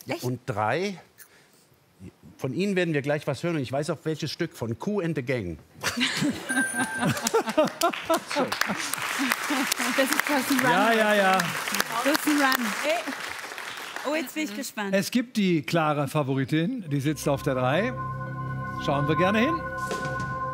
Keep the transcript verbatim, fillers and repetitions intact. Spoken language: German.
Echt? Und drei, von Ihnen werden wir gleich was hören. Und ich weiß auch welches Stück, von Kool and the Gang. So. Das ist fast ein Run. Ja, ja, ja. Das ist ein Run. Hey. Oh, jetzt bin ich gespannt. Es gibt die klare Favoritin, die sitzt auf der drei. Schauen wir gerne hin.